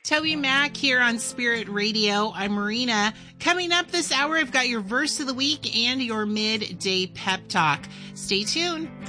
Toby Mac here on Spirit Radio. I'm Marina. Coming up this hour, I've got your verse of the week and your midday pep talk. Stay tuned.